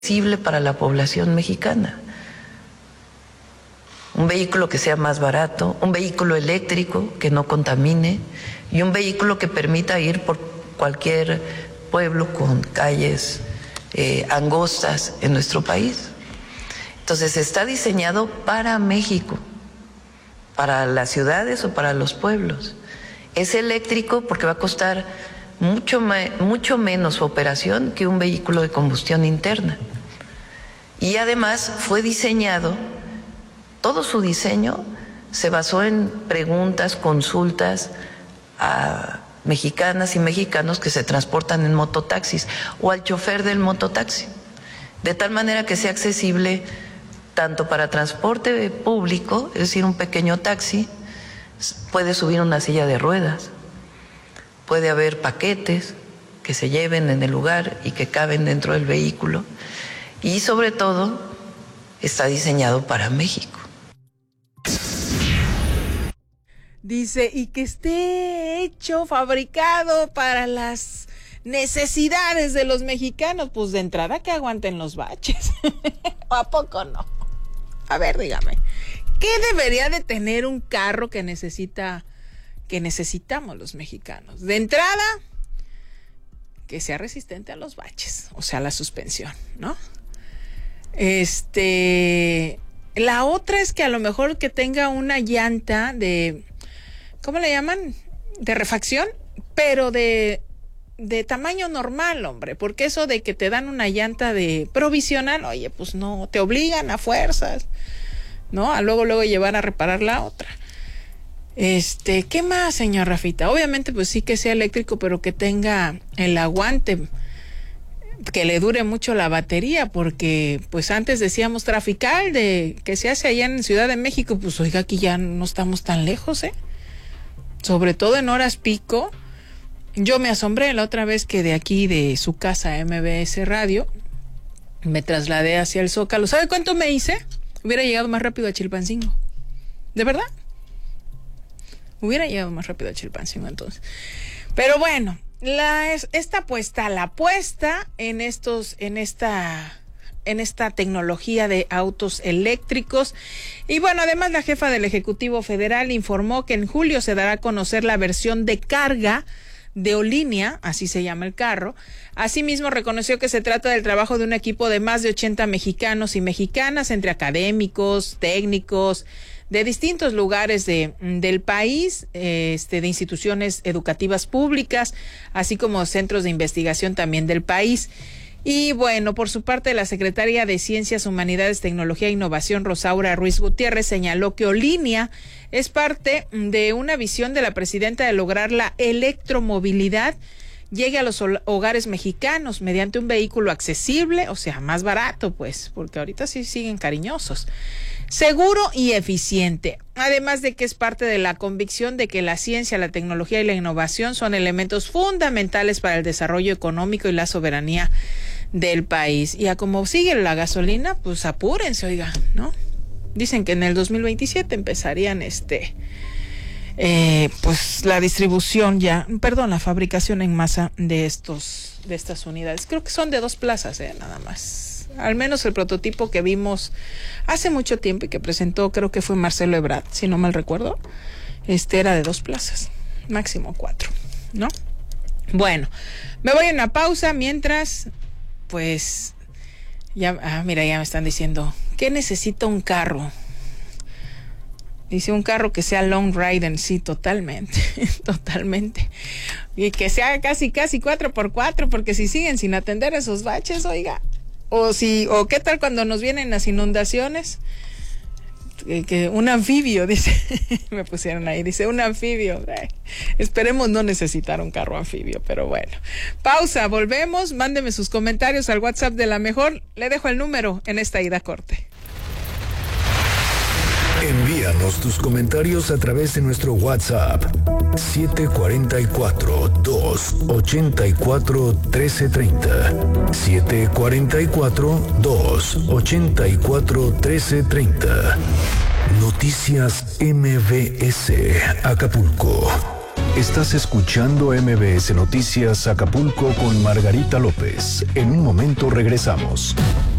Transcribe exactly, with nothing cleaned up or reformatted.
accesible para la población mexicana. Un vehículo que sea más barato, un vehículo eléctrico que no contamine y un vehículo que permita ir por cualquier pueblo con calles eh, angostas en nuestro país. Entonces está diseñado para México, para las ciudades o para los pueblos. Es eléctrico porque va a costar mucho, mucho menos su operación que un vehículo de combustión interna. Y además fue diseñado, todo su diseño se basó en preguntas, consultas a mexicanas y mexicanos que se transportan en mototaxis o al chofer del mototaxi, de tal manera que sea accesible tanto para transporte público, es decir, un pequeño taxi, puede subir una silla de ruedas, puede haber paquetes que se lleven en el lugar y que caben dentro del vehículo, y sobre todo está diseñado para México. Dice, y que esté hecho, fabricado para las necesidades de los mexicanos. Pues de entrada que aguanten los baches. ¿A poco no? A ver, dígame, ¿qué debería de tener un carro que necesita, que necesitamos los mexicanos? De entrada, que sea resistente a los baches, o sea, la suspensión, ¿no? Este, la otra es que a lo mejor que tenga una llanta de, ¿cómo le llaman? De refacción, pero de, de tamaño normal, hombre, porque eso de que te dan una llanta de provisional, oye, pues no, te obligan a fuerzas, ¿no? A luego, luego llevar a reparar la otra. Este, ¿qué más, señor Rafita? Obviamente, pues sí que sea eléctrico, pero que tenga el aguante, que le dure mucho la batería, porque pues antes decíamos trafical de que se hace allá en Ciudad de México, pues oiga, aquí ya no estamos tan lejos, ¿eh? Sobre todo en horas pico. Yo me asombré la otra vez que de aquí, de su casa M B S Radio, me trasladé hacia el Zócalo. ¿Sabe cuánto me hice? Hubiera llegado más rápido a Chilpancingo. ¿De verdad? Hubiera llegado más rápido a Chilpancingo entonces. Pero bueno, la es, esta apuesta, la apuesta en estos, en esta, en esta tecnología de autos eléctricos. Y bueno, además la jefa del Ejecutivo Federal informó que en julio se dará a conocer la versión de carga de Olinea, así se llama el carro. Asimismo, reconoció que se trata del trabajo de un equipo de más de ochenta mexicanos y mexicanas, entre académicos, técnicos, de distintos lugares de, del país, este, de instituciones educativas públicas, así como centros de investigación también del país. Y bueno, por su parte, la secretaria de Ciencias, Humanidades, Tecnología e Innovación, Rosaura Ruiz Gutiérrez, señaló que Olinea es parte de una visión de la presidenta de lograr la electromovilidad llegue a los hogares mexicanos mediante un vehículo accesible, o sea, más barato, pues, porque ahorita sí siguen cariñosos, seguro y eficiente. Además de que es parte de la convicción de que la ciencia, la tecnología y la innovación son elementos fundamentales para el desarrollo económico y la soberanía del país. Y a como sigue la gasolina, pues apúrense, oiga, ¿no? Dicen que en el dos mil veintisiete empezarían este eh, pues la distribución ya, perdón, la fabricación en masa de estos, de estas unidades. Creo que son de dos plazas, eh, nada más. Al menos el prototipo que vimos hace mucho tiempo y que presentó, creo que fue Marcelo Ebrard, si no mal recuerdo, este era de dos plazas, máximo cuatro, ¿no? Bueno, me voy a una pausa mientras, pues, ya, ah, mira, ya me están diciendo, ¿qué necesita un carro? Dice un carro que sea long ride, sí, totalmente, totalmente. Y que sea casi, casi cuatro por cuatro, porque si siguen sin atender esos baches, oiga, o si, o qué tal cuando nos vienen las inundaciones, que, que un anfibio, dice, me pusieron ahí, dice un anfibio. Ay, esperemos no necesitar un carro anfibio, pero bueno. Pausa, volvemos, mándeme sus comentarios al WhatsApp de La Mejor, le dejo el número en esta ida corte. Envíanos tus comentarios a través de nuestro WhatsApp siete cuatro cuatro, dos ocho cuatro, uno tres tres cero. siete cuatro cuatro, dos ocho cuatro, uno tres tres cero. Noticias M B S Acapulco. Estás escuchando M B S Noticias Acapulco con Margarita López. En un momento regresamos.